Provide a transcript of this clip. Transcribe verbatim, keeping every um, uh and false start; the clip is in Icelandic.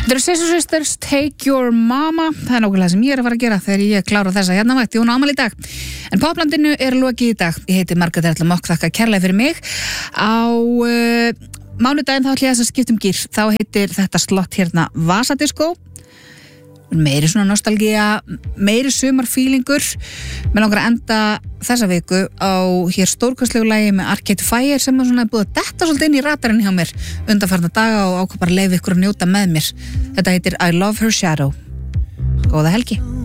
Þetta eru Sister Sisters, Take Your Mama. Það er nákvæmlega sem ég er að fara að gera þegar ég klára þessa hérna mætti, hún á afmæli í dag. En poplandinu er lokið í dag. Ég heiti Margrét Erla Mokk, þakka kærlega fyrir mig. Á uh, mánudaginn þá ætla ég að skipta um gír. Þá heitir þetta slott hérna Vasadisco. Meiri svona nostalgía, meiri sumarfílingur. Mér langar að enda þessa viku á hér stórkostlegu lagi með Arcade Fire sem er svona búið að detta svolítið inn í radarinn hjá mér undanfarna daga og ákvað bara að leyfa ykkur að njóta með mér. Þetta heitir I Love Her Shadow. Góða helgi.